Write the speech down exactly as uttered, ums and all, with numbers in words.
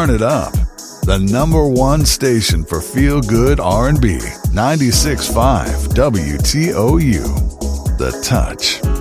turn it up. The number one station for feel-good R and B, ninety-six point five W T O U. The Touch.